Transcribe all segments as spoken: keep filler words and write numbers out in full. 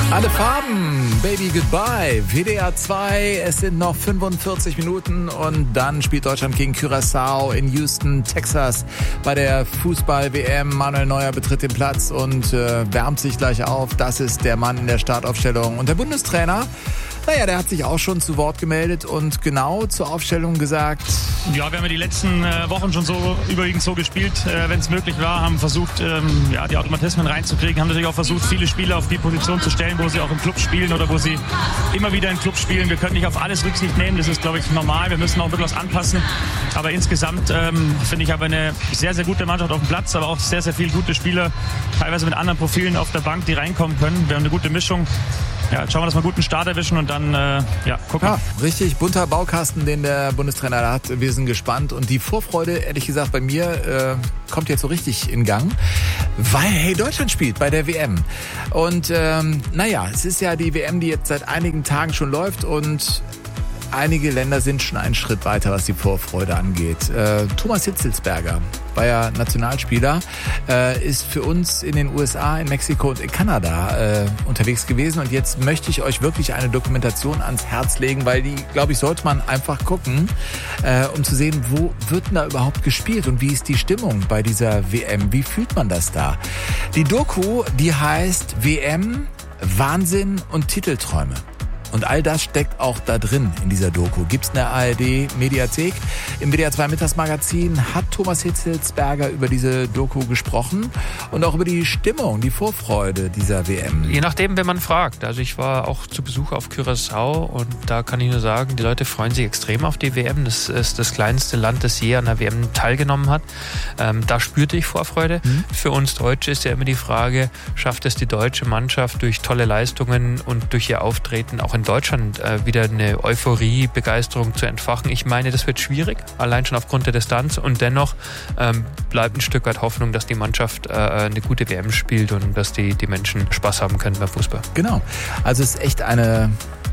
Alle Farben, Baby Goodbye, W D R zwei, es sind noch fünfundvierzig Minuten und dann spielt Deutschland gegen Curaçao in Houston, Texas bei der Fußball-W M. Manuel Neuer betritt den Platz und äh, wärmt sich gleich auf. Das ist der Mann in der Startaufstellung. Und der Bundestrainer, naja, der hat sich auch schon zu Wort gemeldet und genau zur Aufstellung gesagt: Ja, wir haben ja die letzten äh, Wochen schon so überwiegend so gespielt, äh, wenn es möglich war, haben versucht, ähm, ja, die Automatismen reinzukriegen, haben natürlich auch versucht, viele Spieler auf die Position zu stellen, wo sie auch im Club spielen oder wo sie immer wieder im Club spielen. Wir können nicht auf alles Rücksicht nehmen, das ist, glaube ich, normal. Wir müssen auch ein bisschen was anpassen. Aber insgesamt ähm, finde ich aber eine sehr, sehr gute Mannschaft auf dem Platz, aber auch sehr, sehr viele gute Spieler, teilweise mit anderen Profilen auf der Bank, die reinkommen können. Wir haben eine gute Mischung. Ja, jetzt schauen wir, dass wir einen guten Start erwischen und dann äh, ja, gucken. Ja, richtig bunter Baukasten, den der Bundestrainer da hat. Wir sind gespannt und die Vorfreude, ehrlich gesagt, bei mir äh, kommt jetzt so richtig in Gang, weil, hey, Deutschland spielt bei der W M. Und ähm, naja, es ist ja die W M, die jetzt seit einigen Tagen schon läuft und einige Länder sind schon einen Schritt weiter, was die Vorfreude angeht. Äh, Thomas Hitzelsberger war ja Nationalspieler, äh, ist für uns in den U S A, in Mexiko und in Kanada äh, unterwegs gewesen. Und jetzt möchte ich euch wirklich eine Dokumentation ans Herz legen, weil die, glaube ich, sollte man einfach gucken, äh, um zu sehen, wo wird denn da überhaupt gespielt und wie ist die Stimmung bei dieser W M? Wie fühlt man das da? Die Doku, die heißt W M, Wahnsinn und Titelträume. Und all das steckt auch da drin in dieser Doku. Gibt's in der A R D-Mediathek. Im W D R zwei Mittagsmagazin hat Thomas Hitzelsberger über diese Doku gesprochen und auch über die Stimmung, die Vorfreude dieser W M. Je nachdem, wenn man fragt. Also ich war auch zu Besuch auf Curaçao und da kann ich nur sagen, die Leute freuen sich extrem auf die W M. Das ist das kleinste Land, das je an der W M teilgenommen hat. Ähm, da spürte ich Vorfreude. Mhm. Für uns Deutsche ist ja immer die Frage, schafft es die deutsche Mannschaft durch tolle Leistungen und durch ihr Auftreten auch in Deutschland äh, wieder eine Euphorie, Begeisterung zu entfachen. Ich meine, das wird schwierig, allein schon aufgrund der Distanz und dennoch ähm, bleibt ein Stück weit Hoffnung, dass die Mannschaft äh, eine gute W M spielt und dass die, die Menschen Spaß haben können beim Fußball. Genau, also es ist echt eine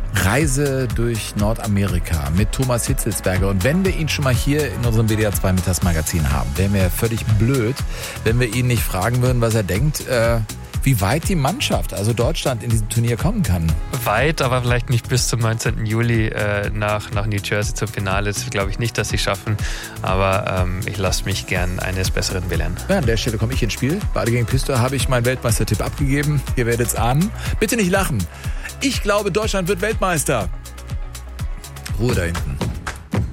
Reise durch Nordamerika mit Thomas Hitzelsberger. Und wenn wir ihn schon mal hier in unserem W D R zwei Mittagsmagazin haben, wären wir ja völlig blöd, wenn wir ihn nicht fragen würden, was er denkt, äh, wie weit die Mannschaft, also Deutschland, in diesem Turnier kommen kann. Weit, aber vielleicht nicht bis zum neunzehnten Juli äh, nach, nach New Jersey zum Finale. Das glaube ich nicht, dass sie schaffen. Aber ähm, ich lasse mich gern eines Besseren belehren. Ja, an der Stelle komme ich ins Spiel. Beide gegen Pistol habe ich meinen Weltmeistertipp abgegeben. Ihr werdet es ahnen. Bitte nicht lachen. Ich glaube, Deutschland wird Weltmeister. Ruhe da hinten.